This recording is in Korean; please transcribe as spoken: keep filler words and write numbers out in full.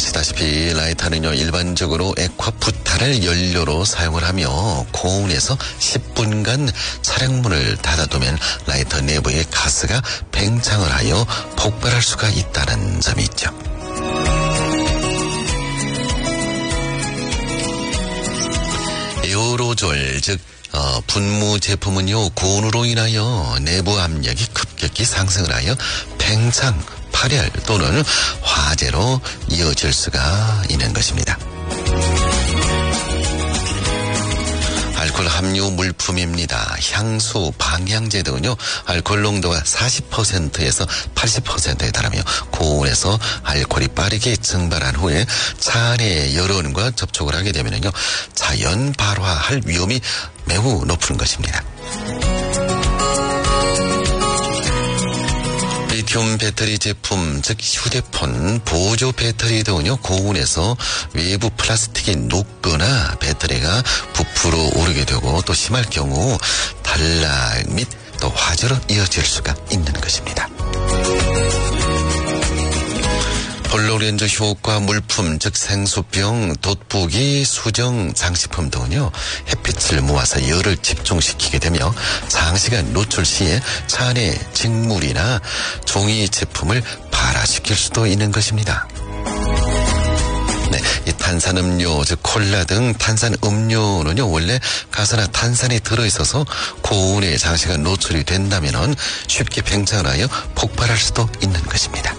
아시다시피 라이터는요 일반적으로 액화부탄을 연료로 사용을 하며 고온에서 십 분간 차량문을 닫아두면 라이터 내부의 가스가 팽창을 하여 폭발할 수가 있다는 점이 있죠. 에어로졸 즉 어, 분무 제품은요 고온으로 인하여 내부 압력이 급격히 상승을 하여 팽창, 발열 또는 화재로 이어질 수가 있는 것입니다. 알코올 함유 물품입니다. 향수, 방향제 등은요 알코올 농도가 사십 퍼센트에서 팔십 퍼센트에 달하며 고온에서 알코올이 빠르게 증발한 후에 차 안의 여론과 접촉을 하게 되면요 자연 발화할 위험이 매우 높은 것입니다. 리튬 배터리 제품, 즉 휴대폰, 보조 배터리 등은요 고온에서 외부 플라스틱이 녹거나 배터리가 부풀어 오르게 되고 또 심할 경우 단락 및 또 화재로 이어질 수가 있는 것입니다. 폴로렌즈 효과 물품, 즉 생수병, 돋보기, 수정, 장식품 등은요 햇빛을 모아서 열을 집중시키게 되며 장시간 노출 시에 차 안에 직물이나 종이 제품을 발화시킬 수도 있는 것입니다. 네, 이 탄산음료, 즉 콜라 등 탄산음료는요 원래 가스나 탄산이 들어있어서 고온에 장시간 노출이 된다면은 쉽게 팽창을 하여 폭발할 수도 있는 것입니다.